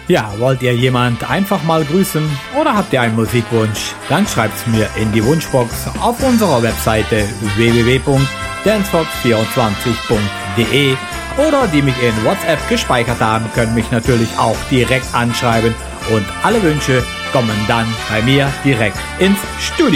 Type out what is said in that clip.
Ja, wollt ihr jemand einfach mal grüßen oder habt ihr einen Musikwunsch? Dann schreibt's mir in die Wunschbox auf unserer Webseite www.dancefox24.de oder die mich in WhatsApp gespeichert haben, können mich natürlich auch direkt anschreiben und alle Wünsche kommen dann bei mir direkt ins Studio.